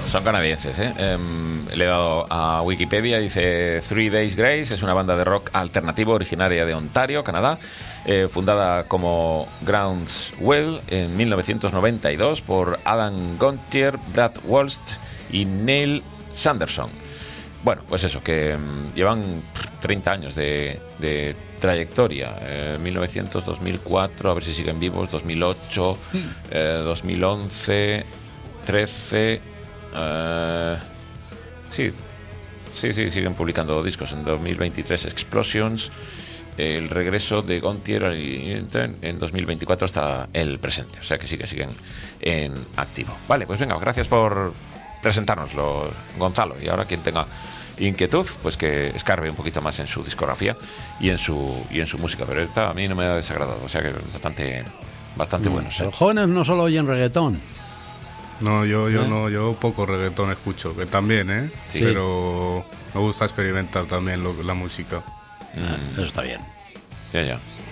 Son canadienses, ¿eh? Le he dado a Wikipedia, dice Three Days Grace, es una banda de rock alternativo originaria de Ontario, Canadá, fundada como Groundswell en 1992 por Adam Gontier, Brad Walsh y Neil Sanderson. Bueno, pues eso, que llevan 30 años de trayectoria, 1900, 2004, a ver si siguen vivos, 2008, 2011, 13... sí, siguen publicando discos. En 2023 Explosions, el regreso de Gontier en 2024 hasta el presente, o sea que sí que siguen en activo. Vale, pues venga, gracias por presentárnoslo, Gonzalo, y ahora quien tenga inquietud, pues que escarbe un poquito más en su discografía y en su música, pero esta a mí no me ha desagradado, o sea que bastante bueno. Los jóvenes no solo oyen reggaetón. No, yo poco reggaetón escucho, que también, Sí. Pero me gusta experimentar también la música. Eso está bien. Ya.